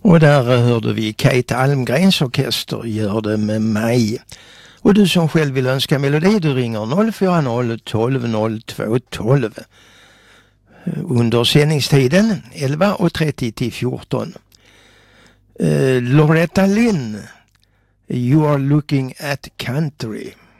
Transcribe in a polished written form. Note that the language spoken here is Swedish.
Och där hörde vi Kate Almgrens orkester gör det med mig. Och du som själv vill önska melodi, du ringer 040 12 02 12 under sändningstiden 11:30 till 14. Loretta Lynn, You Are Looking at Country.